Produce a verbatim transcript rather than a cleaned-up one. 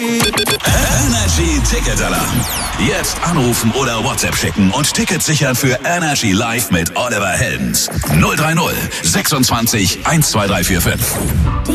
Energy Ticket Alarm. Jetzt anrufen oder WhatsApp schicken und Tickets sichern für Energy Live mit Oliver Heldens. null drei null sechsundzwanzig eins zwei drei vier fünf.